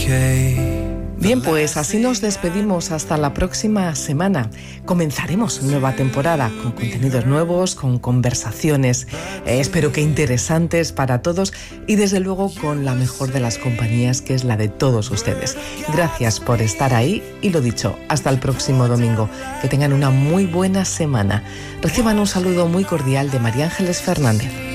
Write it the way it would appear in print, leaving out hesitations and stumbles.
Bien, pues así nos despedimos hasta la próxima semana. Comenzaremos nueva temporada con contenidos nuevos, con conversaciones, espero que interesantes para todos y desde luego con la mejor de las compañías, que es la de todos ustedes. Gracias por estar ahí y lo dicho, hasta el próximo domingo. Que tengan una muy buena semana. Reciban un saludo muy cordial de María Ángeles Fernández.